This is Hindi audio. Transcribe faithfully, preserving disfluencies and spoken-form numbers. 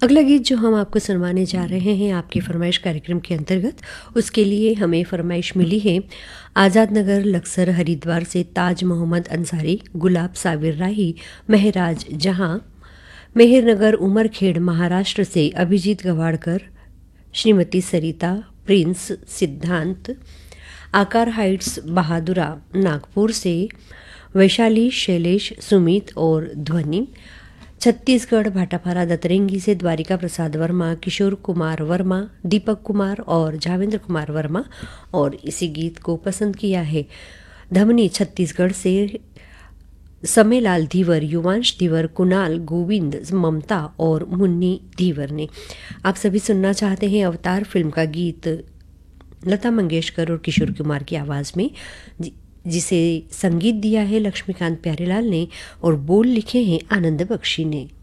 अगला गीत जो हम आपको सुनवाने जा रहे हैं आपकी फरमाइश कार्यक्रम के अंतर्गत, उसके लिए हमें फरमाइश मिली है आज़ाद नगर लक्सर हरिद्वार से ताज मोहम्मद अंसारी, गुलाब साबिर राही, महराज जहां, मेहरनगर उमरखेड़ महाराष्ट्र से अभिजीत गवाड़कर, श्रीमती सरिता, प्रिंस, सिद्धांत, आकार हाइट्स बहादुरा नागपुर से वैशाली, शैलेश, सुमित और ध्वनि, छत्तीसगढ़ भाटापारा दतरेंगी से द्वारिका प्रसाद वर्मा, किशोर कुमार वर्मा, दीपक कुमार और जावेंद्र कुमार वर्मा। और इसी गीत को पसंद किया है धमनी छत्तीसगढ़ से समेलाल धीवर, युवांश धीवर, कुणाल, गोविंद, ममता और मुन्नी धीवर ने। आप सभी सुनना चाहते हैं अवतार फिल्म का गीत लता मंगेशकर और किशोर कुमार की आवाज़ में, जिसे संगीत दिया है लक्ष्मीकांत प्यारेलाल ने और बोल लिखे हैं आनंद बख्शी ने।